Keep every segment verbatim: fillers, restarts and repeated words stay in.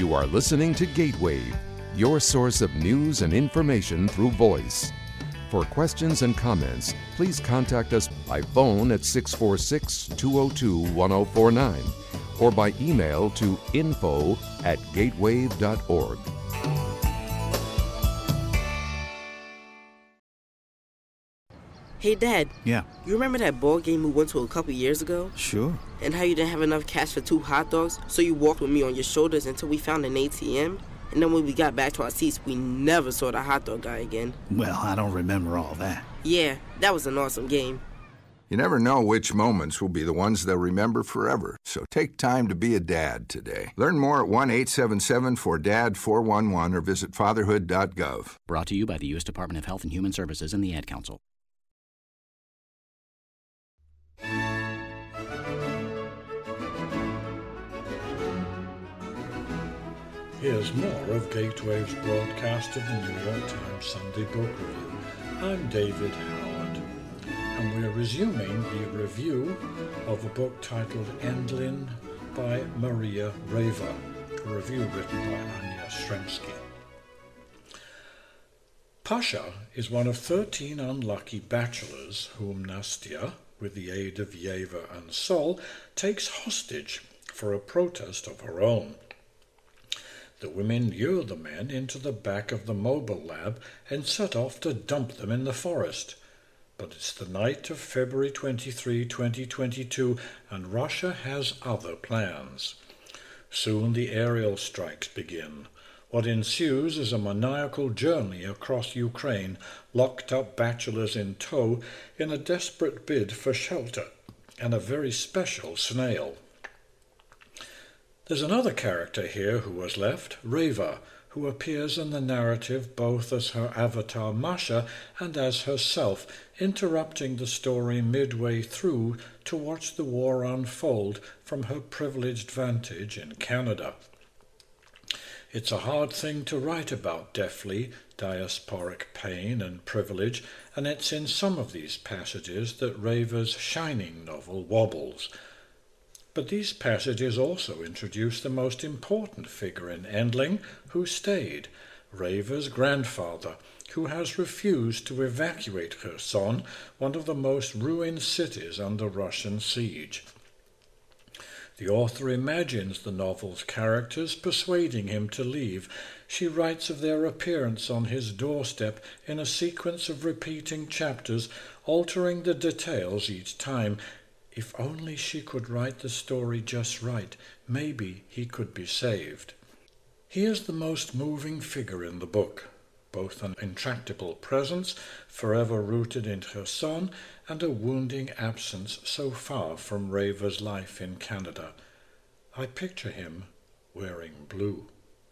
You are listening to Gatewave, your source of news and information through voice. For questions and comments, please contact us by phone at six four six, two oh two, one oh four nine or by email to info at gatewave dot org. Hey, Dad. Yeah. You remember that ball game we went to a couple years ago? Sure. And how you didn't have enough cash for two hot dogs, so you walked with me on your shoulders until we found an A T M? And then when we got back to our seats, we never saw the hot dog guy again. Well, I don't remember all that. Yeah, that was an awesome game. You never know which moments will be the ones they'll remember forever, so take time to be a dad today. Learn more at one eight seven seven four D A D four one one or visit fatherhood dot gov. Brought to you by the U S Department of Health and Human Services and the Ad Council. Here's more of Gatewave's broadcast of the New York Times Sunday Book Review. I'm David Howard, and we're resuming the review of a book titled Endlin by Maria Raver, a review written by Anya Stremsky. Pasha is one of thirteen unlucky bachelors whom Nastia, with the aid of Yeva and Sol, takes hostage for a protest of her own. The women lure the men into the back of the mobile lab and set off to dump them in the forest. But it's the night of February twenty-third, twenty twenty-two, and Russia has other plans. Soon the aerial strikes begin. What ensues is a maniacal journey across Ukraine, locked up bachelors in tow in a desperate bid for shelter, and a very special snail. There's another character here who was left, Raver, who appears in the narrative both as her avatar Masha and as herself, interrupting the story midway through to watch the war unfold from her privileged vantage in Canada. It's a hard thing to write about deftly, diasporic pain and privilege, and it's in some of these passages that Raver's shining novel wobbles. But these passages also introduce the most important figure in Endling, who stayed, Raver's grandfather, who has refused to evacuate Kherson, one of the most ruined cities under Russian siege. The author imagines the novel's characters persuading him to leave. She writes of their appearance on his doorstep in a sequence of repeating chapters, altering the details each time. If only she could write the story just right, maybe he could be saved. He is the most moving figure in the book, both an intractable presence, forever rooted in Kherson, and a wounding absence so far from Raver's life in Canada. I picture him wearing blue.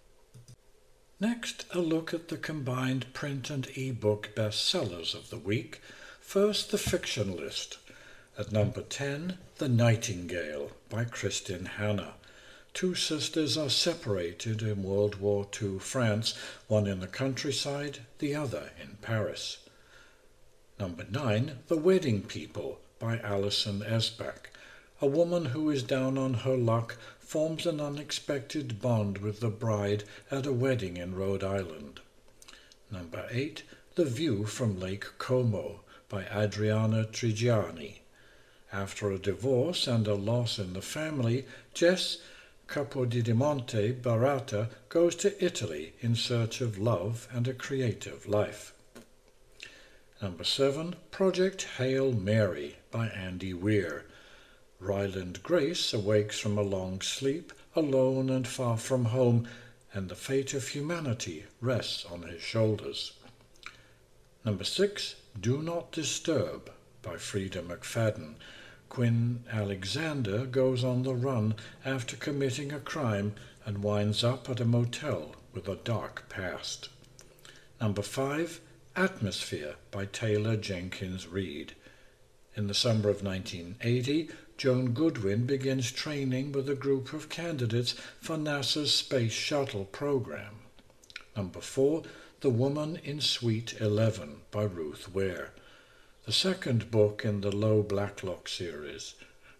Next, a look at the combined print and e-book bestsellers of the week. First, the fiction list. At number ten, The Nightingale by Kristin Hannah. Two sisters are separated in World War Two France, one in the countryside, the other in Paris. Number nine, The Wedding People by Alison Esbach. A woman who is down on her luck forms an unexpected bond with the bride at a wedding in Rhode Island. Number eight, The View from Lake Como by Adriana Trigiani. After a divorce and a loss in the family, Jess Capodimonte Barata goes to Italy in search of love and a creative life. Number seven, Project Hail Mary by Andy Weir. Ryland Grace awakes from a long sleep, alone and far from home, and the fate of humanity rests on his shoulders. Number six, Do Not Disturb by Frida McFadden. Quinn Alexander goes on the run after committing a crime and winds up at a motel with a dark past. Number five, Atmosphere by Taylor Jenkins Reid. In the summer of nineteen eighty, Joan Goodwin begins training with a group of candidates for NASA's Space Shuttle program. Number four, The Woman in Suite eleven by Ruth Ware. The second book in the Low Blacklock series.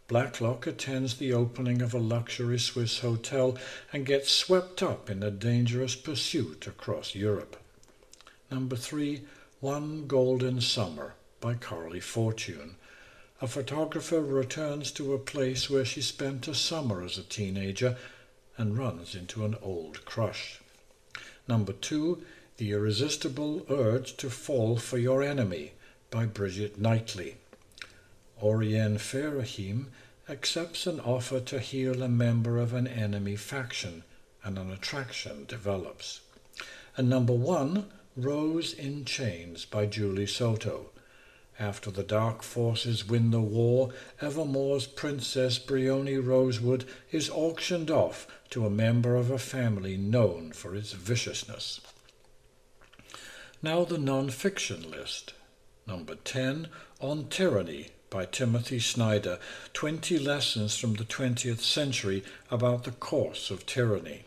Blacklock attends the opening of a luxury Swiss hotel and gets swept up in a dangerous pursuit across Europe. Number three, One Golden Summer by Carly Fortune. A photographer returns to a place where she spent a summer as a teenager and runs into an old crush. Number two, The Irresistible Urge to Fall for Your Enemy by Bridget Knightley. Oriane Farahim accepts an offer to heal a member of an enemy faction, and an attraction develops. And number one, Rose in Chains by Julie Soto. After the dark forces win the war, Evermore's Princess Brioni Rosewood is auctioned off to a member of a family known for its viciousness. Now the non-fiction list. Number ten, On Tyranny by Timothy Snyder, twenty lessons from the twentieth century about the course of tyranny.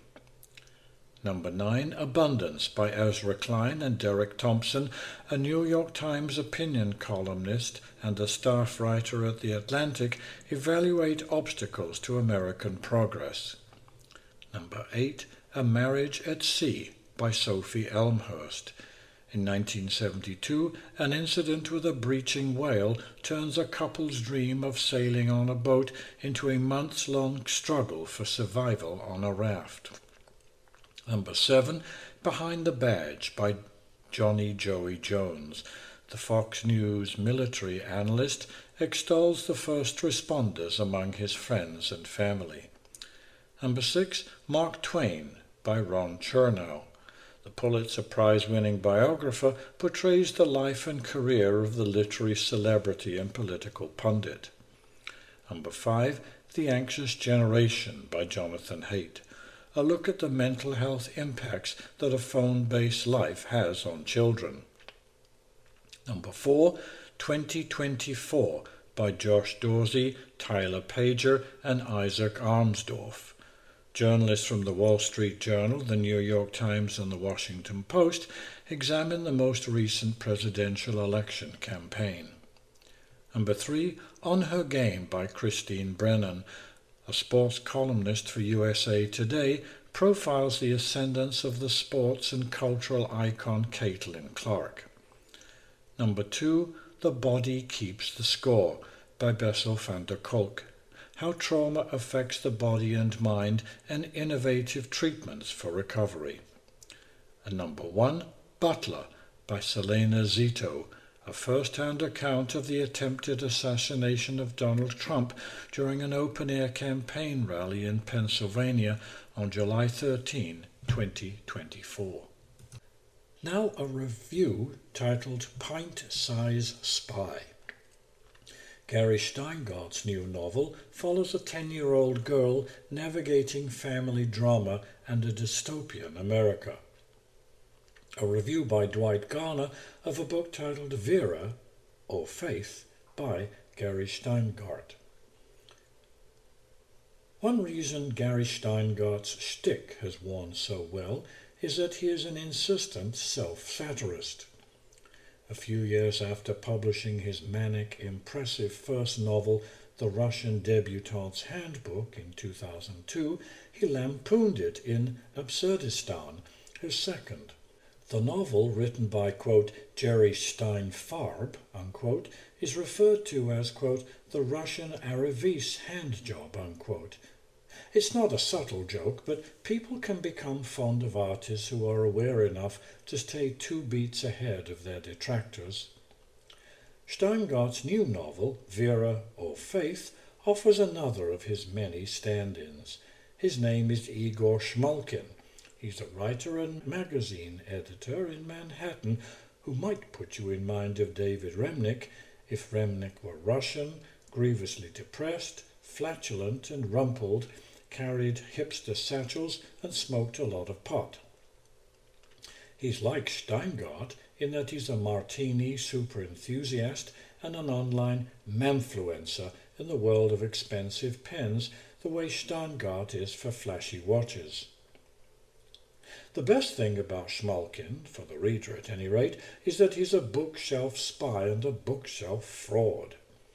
Number nine, Abundance by Ezra Klein and Derek Thompson, a New York Times opinion columnist and a staff writer at The Atlantic, evaluate obstacles to American progress. Number eight, A Marriage at Sea by Sophie Elmhurst. In nineteen seventy-two, an incident with a breaching whale turns a couple's dream of sailing on a boat into a months-long struggle for survival on a raft. Number seven, Behind the Badge by Johnny Joey Jones. The Fox News military analyst extols the first responders among his friends and family. Number six, Mark Twain by Ron Chernow. The Pulitzer Prize-winning biographer portrays the life and career of the literary celebrity and political pundit. Number five, The Anxious Generation by Jonathan Haidt. A look at the mental health impacts that a phone-based life has on children. Number four, twenty twenty-four by Josh Dorsey, Tyler Pager, and Isaac Armsdorf. Journalists from the Wall Street Journal, the New York Times, and the Washington Post examine the most recent presidential election campaign. Number three, On Her Game by Christine Brennan. A sports columnist for U S A Today profiles the ascendance of the sports and cultural icon Caitlin Clark. Number two, The Body Keeps the Score by Bessel van der Kolk. How trauma affects the body and mind and innovative treatments for recovery. And number one, Butler by Selena Zito. A first-hand account of the attempted assassination of Donald Trump during an open-air campaign rally in Pennsylvania on July thirteenth, twenty twenty-four. Now a review titled Pint-Size Spy. Gary Steingart's new novel follows a ten-year-old girl navigating family drama and a dystopian America. A review by Dwight Garner of a book titled Vera, or Faith, by Gary Steingart. One reason Gary Steingart's shtick has worn so well is that he is an insistent self-satirist. A few years after publishing his manic, impressive first novel, The Russian Debutante's Handbook, in two thousand two, he lampooned it in Absurdistan, his second. The novel, written by, quote, Jerry Steinfarb, unquote, is referred to as, quote, the Russian Aravis handjob, unquote. It's not a subtle joke, but people can become fond of artists who are aware enough to stay two beats ahead of their detractors. Steingart's new novel, Vera or Faith, offers another of his many stand-ins. His name is Igor Shmulkin. He's a writer and magazine editor in Manhattan who might put you in mind of David Remnick if Remnick were Russian, grievously depressed, flatulent and rumpled, carried hipster satchels and smoked a lot of pot. He's like Steingart in that he's a martini super enthusiast and an online mamfluencer in the world of expensive pens, the way Steingart is for flashy watches. The best thing about Shmulkin, for the reader at any rate, is that he's a bookshelf spy and a bookshelf fraud.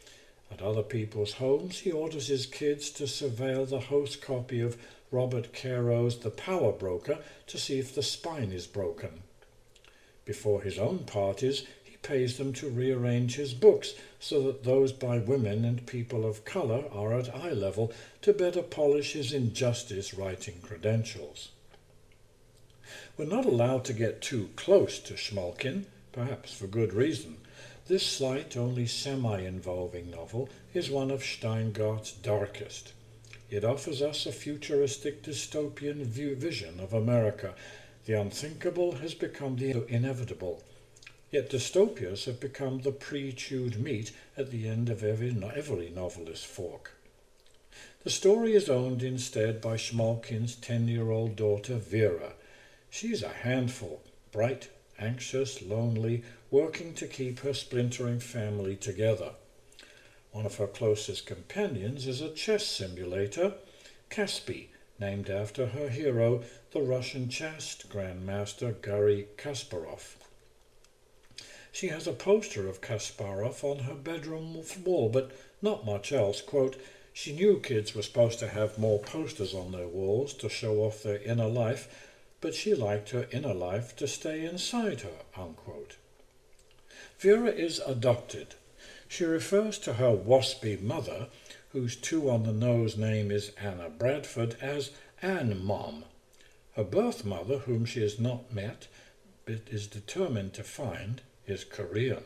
At other people's homes, he orders his kids to surveil the host copy of Robert Caro's The Power Broker to see if the spine is broken. Before his own parties, he pays them to rearrange his books so that those by women and people of colour are at eye level to better polish his injustice writing credentials. We're not allowed to get too close to Schmalkin, perhaps for good reason. This slight, only semi-involving novel is one of Steingart's darkest. It offers us a futuristic dystopian view vision of America. The unthinkable has become the inevitable. Yet dystopias have become the pre-chewed meat at the end of every, every novelist's fork. The story is owned instead by Schmalkin's ten-year-old daughter Vera. She's a handful, bright, anxious, lonely, working to keep her splintering family together. One of her closest companions is a chess simulator, Kaspi, named after her hero, the Russian chess grandmaster Garry Kasparov. She has a poster of Kasparov on her bedroom wall, but not much else. Quote, she knew kids were supposed to have more posters on their walls to show off their inner life, but she liked her inner life to stay inside her, unquote. Vera is adopted. She refers to her waspy mother, whose two-on-the-nose name is Anna Bradford, as Ann Mom. Her birth mother, whom she has not met, but is determined to find, is Korean.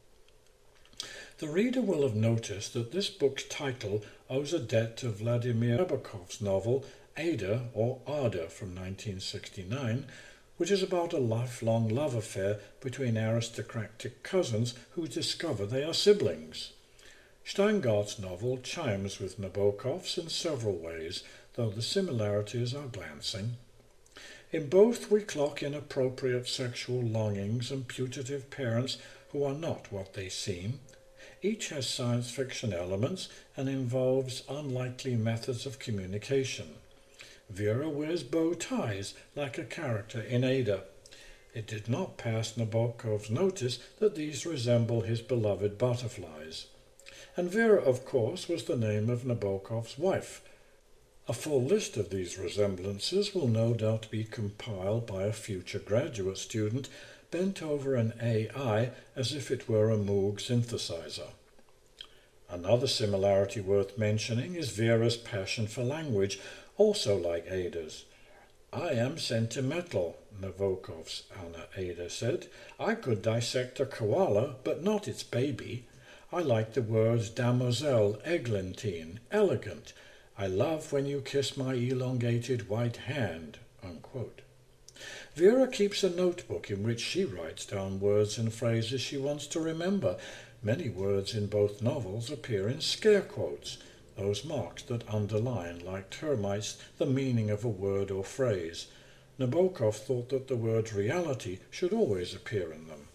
The reader will have noticed that this book's title owes a debt to Vladimir Nabokov's novel Ada or Ada from nineteen sixty-nine, which is about a lifelong love affair between aristocratic cousins who discover they are siblings. Steingart's novel chimes with Nabokov's in several ways, though the similarities are glancing. In both we clock inappropriate sexual longings and putative parents who are not what they seem. Each has science fiction elements and involves unlikely methods of communication. Vera wears bow ties like a character in Ada. It did not pass Nabokov's notice that these resemble his beloved butterflies. And Vera, of course, was the name of Nabokov's wife. A full list of these resemblances will no doubt be compiled by a future graduate student bent over an A I as if it were a Moog synthesizer. Another similarity worth mentioning is Vera's passion for language, also like Ada's. I am sentimental, Nabokov's Anna Ada said. I could dissect a koala, but not its baby. I like the words damoiselle, eglantine, elegant. I love when you kiss my elongated white hand, unquote. Vera keeps a notebook in which she writes down words and phrases she wants to remember. Many words in both novels appear in scare quotes, those marks that underline, like termites, the meaning of a word or phrase. Nabokov thought that the word reality should always appear in them.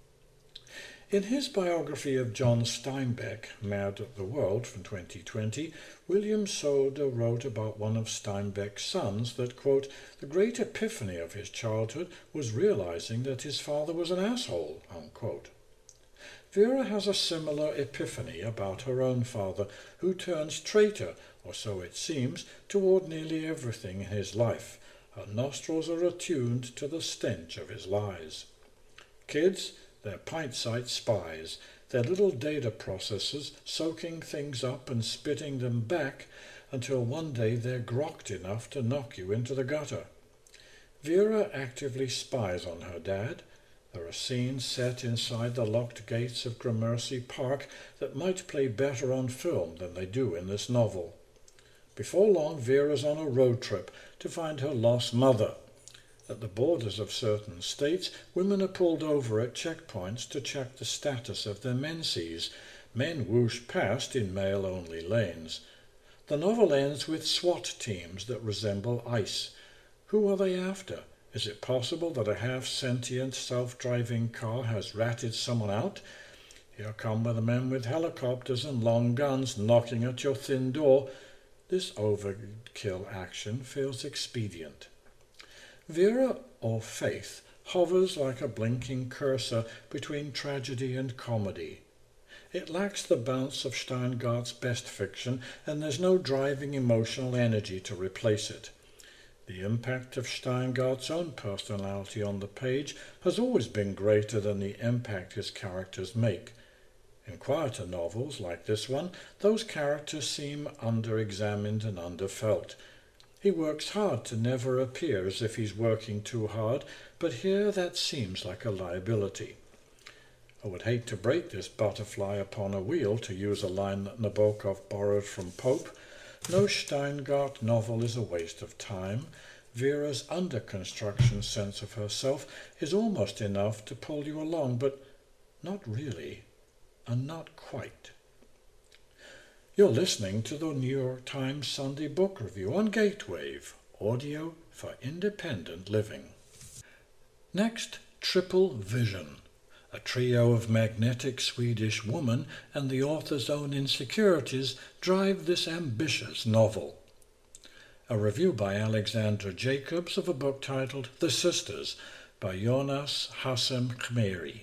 In his biography of John Steinbeck, Mad at the World from twenty twenty, William Soder wrote about one of Steinbeck's sons that, quote, the great epiphany of his childhood was realizing that his father was an asshole, unquote. Vera has a similar epiphany about her own father, who turns traitor, or so it seems, toward nearly everything in his life. Her nostrils are attuned to the stench of his lies. Kids, they're pint-sized spies, their little data processors soaking things up and spitting them back until one day they're grokked enough to knock you into the gutter. Vera actively spies on her dad. There are scenes set inside the locked gates of Gramercy Park that might play better on film than they do in this novel. Before long, Vera's on a road trip to find her lost mother. At the borders of certain states, women are pulled over at checkpoints to check the status of their menses. Men whoosh past in male-only lanes. The novel ends with SWAT teams that resemble ICE. Who are they after? Is it possible that a half-sentient, self-driving car has ratted someone out? Here come the men with helicopters and long guns knocking at your thin door. This overkill action feels expedient. Vera, or Faith, hovers like a blinking cursor between tragedy and comedy. It lacks the bounce of Steingart's best fiction, and there's no driving emotional energy to replace it. The impact of Steingart's own personality on the page has always been greater than the impact his characters make. In quieter novels like this one, those characters seem under-examined and underfelt. He works hard to never appear as if he's working too hard, but here that seems like a liability. I would hate to break this butterfly upon a wheel, to use a line that Nabokov borrowed from Pope. No Steingart novel is a waste of time. Vera's under-construction sense of herself is almost enough to pull you along, but not really, and not quite. You're listening to the New York Times Sunday Book Review on Gatewave, audio for independent living. Next, Triple Vision. A trio of magnetic Swedish women and the author's own insecurities drive this ambitious novel. A review by Alexandra Jacobs of a book titled The Sisters by Jonas Hassem Khmeri.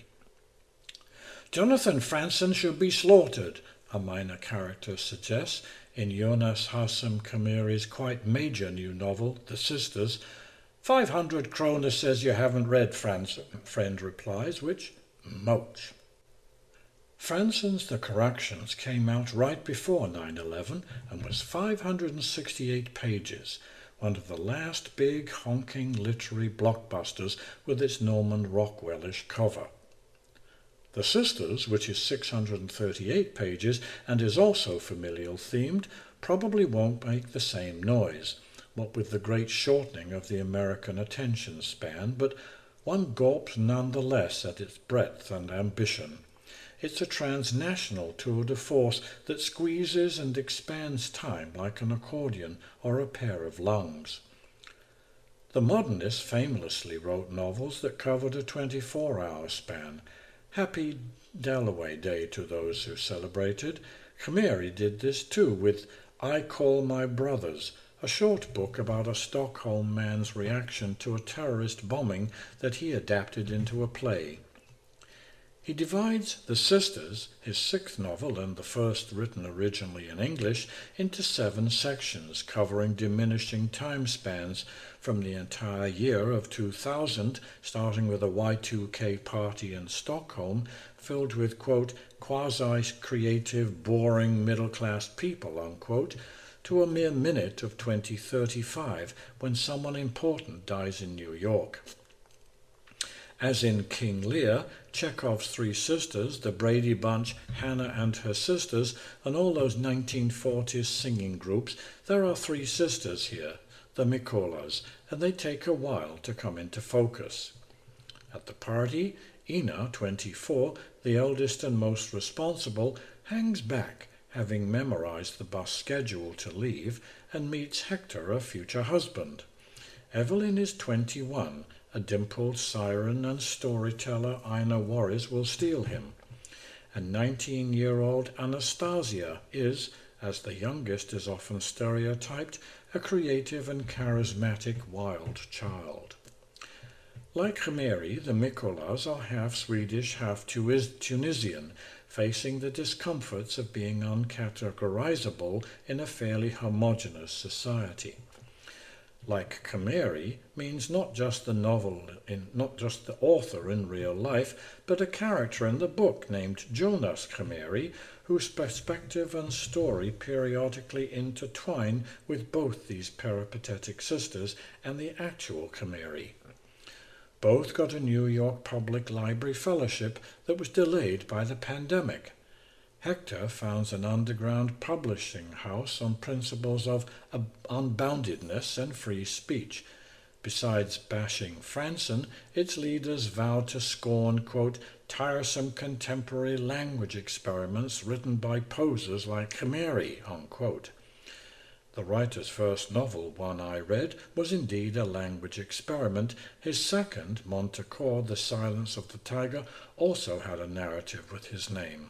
Jonathan Franzen should be slaughtered, a minor character suggests in Jonas Hassem Khmeri's quite major new novel, The Sisters. Five hundred kroner says you haven't read, Franzen, friend replies, which Moach. Franzen's The Corrections came out right before nine eleven and was five hundred sixty-eight pages, one of the last big honking literary blockbusters with its Norman Rockwellish cover. The Sisters, which is six hundred thirty-eight pages and is also familial themed, probably won't make the same noise, what with the great shortening of the American attention span, but one gulps nonetheless at its breadth and ambition. It's a transnational tour de force that squeezes and expands time like an accordion or a pair of lungs. The modernists famously wrote novels that covered a twenty-four hour span. Happy Dalloway Day to those who celebrated. Khmeri did this too with I Call My Brothers, a short book about a Stockholm man's reaction to a terrorist bombing that he adapted into a play. He divides The Sisters, his sixth novel and the first written originally in English, into seven sections covering diminishing time spans from the entire year of two thousand, starting with a Y two K party in Stockholm filled with, quote, quasi-creative, boring middle-class people, unquote, to a mere minute of twenty thirty-five when someone important dies in New York. As in King Lear, Chekhov's three sisters, the Brady Bunch, Hannah and her sisters, and all those nineteen forties singing groups, there are three sisters here, the Mikolas, and they take a while to come into focus. At the party, Ina, twenty-four, the eldest and most responsible, hangs back, having memorized the bus schedule to leave, and meets Hector, a future husband. Evelyn is twenty-one. A dimpled siren and storyteller, Ina Warris, will steal him. And nineteen-year-old Anastasia is, as the youngest is often stereotyped, a creative and charismatic wild child. Like Khmeri, the Mikolas are half Swedish, half Tunisian, facing the discomforts of being uncategorizable in a fairly homogeneous society. Like Khmeri means not just the novel, in, not just the author in real life, but a character in the book named Jonas Khmeri, whose perspective and story periodically intertwine with both these peripatetic sisters and the actual Khmeri. Both got a New York Public Library fellowship that was delayed by the pandemic. Hector founds an underground publishing house on principles of unboundedness and free speech. Besides bashing Franzen, its leaders vow to scorn, quote, tiresome contemporary language experiments written by posers like Khmeri, unquote. The writer's first novel, one I read, was indeed a language experiment. His second, Montecore, The Silence of the Tiger, also had a narrative with his name.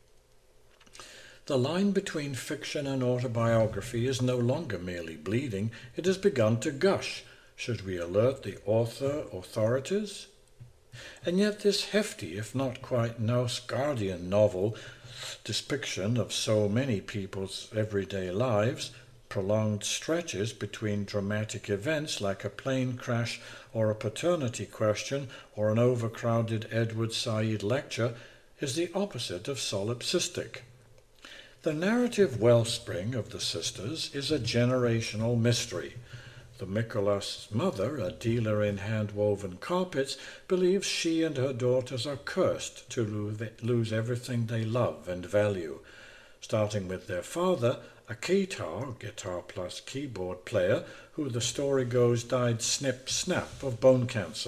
The line between fiction and autobiography is no longer merely bleeding, it has begun to gush. Should we alert the author authorities? And yet this hefty, if not quite Norse Guardian novel depiction of so many people's everyday lives, prolonged stretches between dramatic events like a plane crash or a paternity question or an overcrowded Edward Said lecture, is the opposite of solipsistic. The narrative wellspring of the sisters is a generational mystery. The Mikolas' mother, a dealer in hand-woven carpets, believes she and her daughters are cursed to lose everything they love and value, starting with their father, a keytar, guitar plus keyboard player, who the story goes died snip-snap of bone cancer.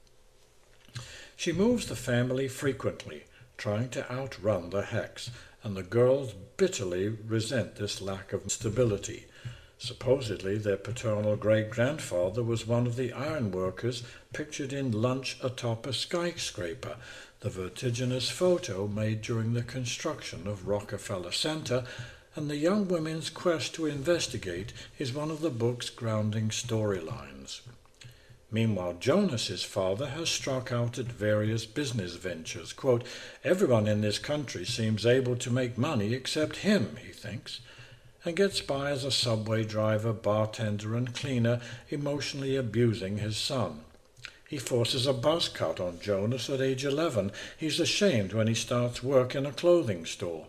She moves the family frequently, trying to outrun the Hex, and the girls bitterly resent this lack of stability. Supposedly their paternal great-grandfather was one of the ironworkers pictured in Lunch Atop a Skyscraper, the vertiginous photo made during the construction of Rockefeller Center, and the young women's quest to investigate is one of the book's grounding storylines. Meanwhile, Jonas's father has struck out at various business ventures. Quote, "Everyone in this country seems able to make money except him," he thinks, and gets by as a subway driver, bartender, and cleaner, emotionally abusing his son. He forces a buzz cut on Jonas at age eleven. He's ashamed when he starts work in a clothing store.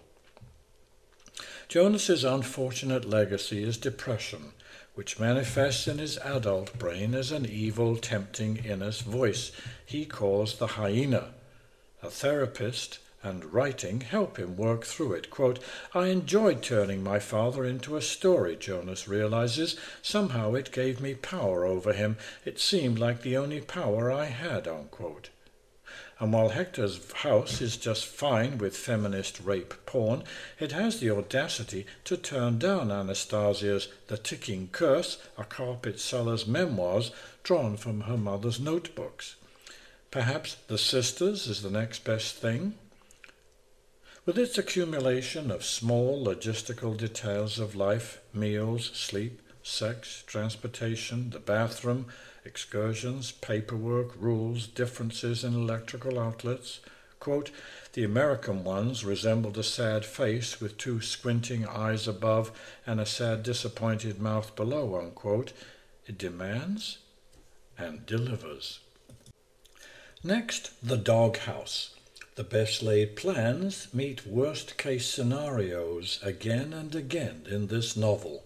Jonas's unfortunate legacy is depression, which manifests in his adult brain as an evil, tempting inner voice he calls the hyena. A therapist and writing help him work through it. Quote, "I enjoyed turning my father into a story," Jonas realizes. "Somehow it gave me power over him. It seemed like the only power I had," unquote. And while Hector's house is just fine with feminist rape porn, it has the audacity to turn down Anastasia's The Ticking Curse, a carpet seller's memoirs drawn from her mother's notebooks. Perhaps The Sisters is the next best thing? With its accumulation of small logistical details of life, meals, sleep, sex, transportation, the bathroom, excursions, paperwork, rules, differences in electrical outlets. Quote, "The American ones resembled a sad face with two squinting eyes above and a sad disappointed mouth below," unquote. It demands and delivers. Next, The Doghouse. The best-laid plans meet worst-case scenarios again and again in this novel.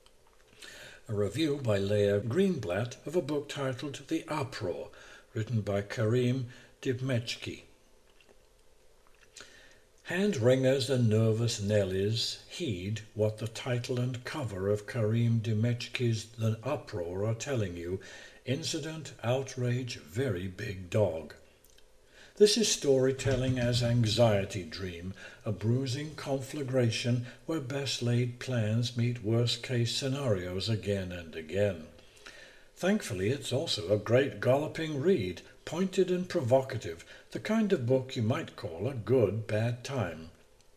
A review by Leah Greenblatt of a book titled The Uproar, written by Karim Debmechki. Hand-wringers and nervous Nellies heed what the title and cover of Karim Debmechki's The Uproar are telling you. Incident, outrage, very big dog. This is storytelling as anxiety dream, a bruising conflagration where best-laid plans meet worst-case scenarios again and again. Thankfully, it's also a great galloping read, pointed and provocative, the kind of book you might call a good bad time.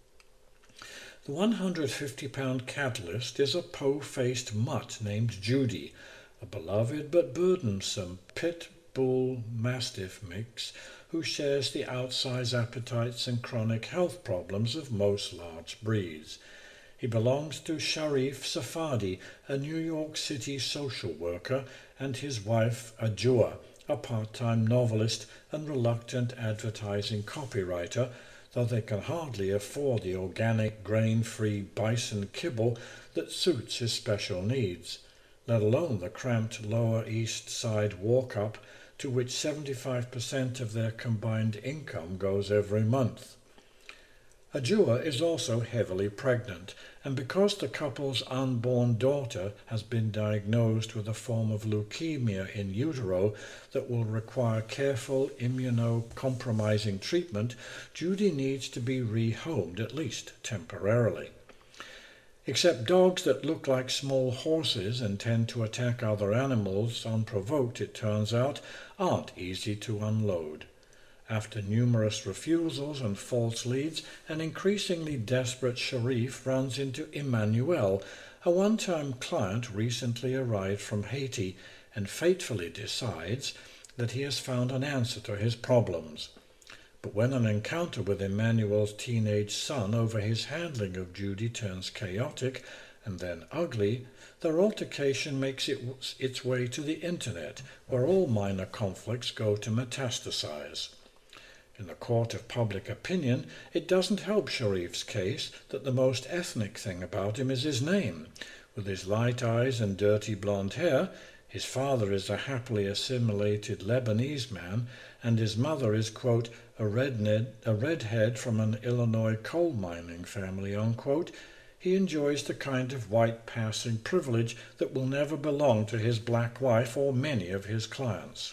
The one hundred fifty pound catalyst is a po-faced mutt named Judy, a beloved but burdensome pit-bull-mastiff mix who shares the outsized appetites and chronic health problems of most large breeds. He belongs to Sharif Safadi, a New York City social worker, and his wife, Ajua, a part-time novelist and reluctant advertising copywriter, though they can hardly afford the organic, grain-free bison kibble that suits his special needs, let alone the cramped Lower East Side walk-up to which seventy-five percent of their combined income goes every month. Ajua is also heavily pregnant, and because the couple's unborn daughter has been diagnosed with a form of leukemia in utero that will require careful immunocompromising treatment, Judy needs to be rehomed, at least temporarily. Except dogs that look like small horses and tend to attack other animals unprovoked, it turns out, aren't easy to unload. After numerous refusals and false leads, an increasingly desperate Sharif runs into Emmanuel, a one-time client recently arrived from Haiti, and fatefully decides that he has found an answer to his problems. But when an encounter with Emmanuel's teenage son over his handling of Judy turns chaotic and then ugly, their altercation makes it, its way to the internet, where all minor conflicts go to metastasize. In the court of public opinion, it doesn't help Sharif's case that the most ethnic thing about him is his name. With his light eyes and dirty blonde hair, his father is a happily assimilated Lebanese man, and his mother is, quote, a, rednead, a redhead from an Illinois coal mining family, unquote. He enjoys the kind of white passing privilege that will never belong to his black wife or many of his clients.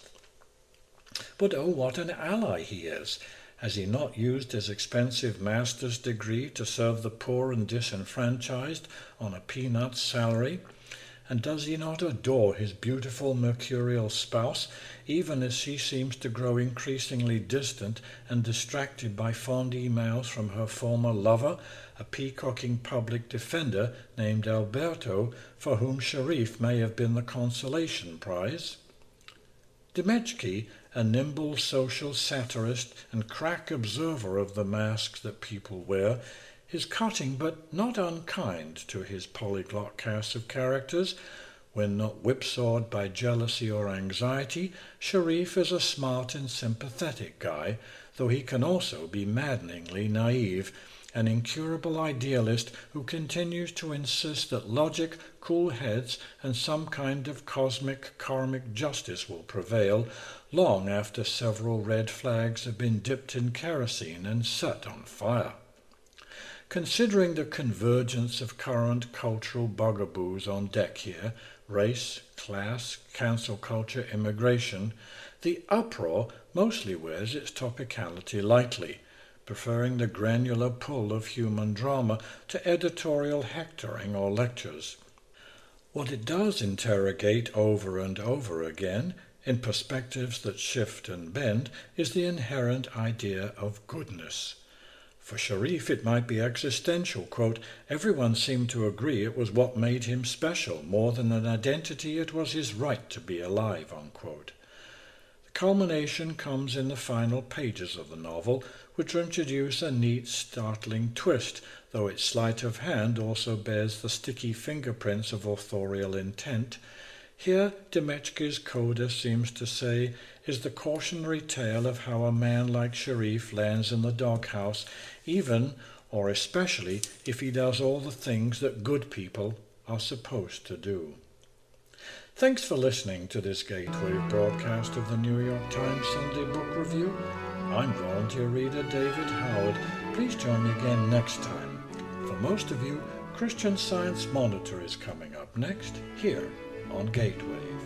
But oh, what an ally he is! Has he not used his expensive master's degree to serve the poor and disenfranchised on a peanut salary? And does he not adore his beautiful mercurial spouse, even as she seems to grow increasingly distant and distracted by fond emails from her former lover, a peacocking public defender named Alberto, for whom Sharif may have been the consolation prize? Demetchky, a nimble social satirist and crack observer of the masks that people wear, is cutting but not unkind to his polyglot cast of characters. When not whipsawed by jealousy or anxiety, Sharif is a smart and sympathetic guy, though he can also be maddeningly naive, an incurable idealist who continues to insist that logic, cool heads, and some kind of cosmic karmic justice will prevail, long after several red flags have been dipped in kerosene and set on fire. Considering the convergence of current cultural bugaboos on deck here, race, class, cancel culture, immigration, the uproar mostly wears its topicality lightly, preferring the granular pull of human drama to editorial hectoring or lectures. What it does interrogate over and over again, in perspectives that shift and bend, is the inherent idea of goodness. For Sharif it might be existential, quote, everyone seemed to agree it was what made him special, more than an identity it was his right to be alive, unquote. The culmination comes in the final pages of the novel, which introduce a neat, startling twist, though its sleight of hand also bears the sticky fingerprints of authorial intent. Here, Demetchky's coda seems to say, is the cautionary tale of how a man like Sharif lands in the doghouse, even, or especially, if he does all the things that good people are supposed to do. Thanks for listening to this Gatewave broadcast of the New York Times Sunday Book Review. I'm volunteer reader David Howard. Please join me again next time. For most of you, Christian Science Monitor is coming up next, here on Gateway.